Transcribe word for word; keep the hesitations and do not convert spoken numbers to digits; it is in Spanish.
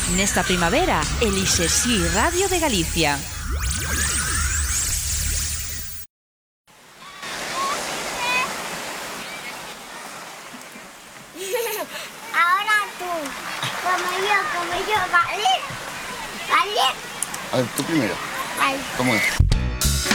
Nesta primavera, elixe Si Radio de Galicia. Ahora tú, como yo, como yo, ¿vale? ¿Vale? A ver, tú primero. Vale. ¿Cómo es?